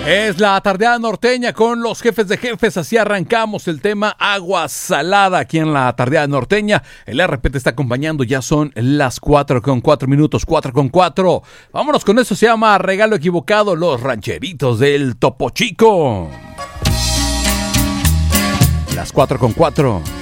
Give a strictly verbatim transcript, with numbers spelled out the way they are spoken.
Es la tardeada norteña con los jefes de jefes. Así arrancamos el tema agua salada aquí en la tardeada norteña. El R P te está acompañando. Ya son las cuatro con cuatro minutos. cuatro con cuatro. Vámonos con eso. Se llama Regalo Equivocado. Los rancheritos del Topo Chico. Las cuatro con cuatro.